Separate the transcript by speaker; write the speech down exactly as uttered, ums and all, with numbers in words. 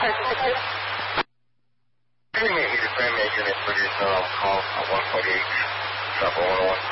Speaker 1: Hey, he's a Grand Major unit for this um, call on one forty-eight, South one oh one.